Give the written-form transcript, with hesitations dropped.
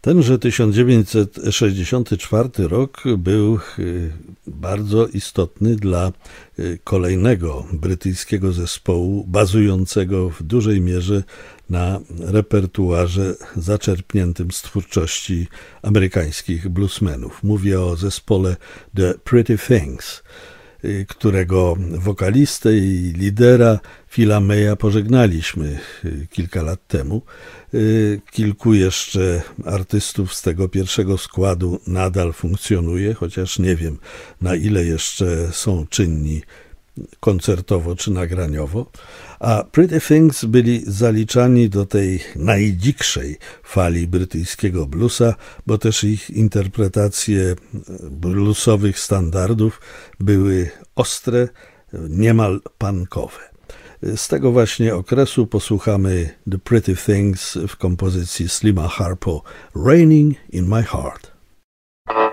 Tenże 1964 rok był bardzo istotny dla kolejnego brytyjskiego zespołu bazującego w dużej mierze na repertuarze zaczerpniętym z twórczości amerykańskich bluesmenów. Mówię o zespole The Pretty Things, którego wokalistę i lidera Phila Maya pożegnaliśmy kilka lat temu. Kilku jeszcze artystów z tego pierwszego składu nadal funkcjonuje, chociaż nie wiem, na ile jeszcze są czynni koncertowo czy nagraniowo. A Pretty Things byli zaliczani do tej najdzikszej fali brytyjskiego bluesa, bo też ich interpretacje bluesowych standardów były ostre, niemal punkowe. Z tego właśnie okresu posłuchamy The Pretty Things w kompozycji Slima Harpo, Raining in My Heart.